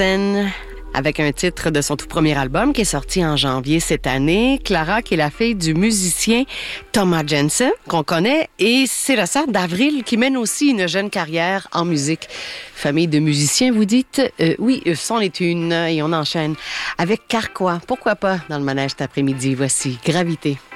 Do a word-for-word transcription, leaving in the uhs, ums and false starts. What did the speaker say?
Avec un titre de son tout premier album qui est sorti en janvier cette année. Clara, qui est la fille du musicien Thomas Jensen, qu'on connaît, et c'est la sœur d'Avril qui mène aussi une jeune carrière en musique. Famille de musiciens, vous dites? Euh, oui, c'en est une, et on enchaîne avec Carquois. Pourquoi pas dans le manège cet après-midi? Voici Gravité.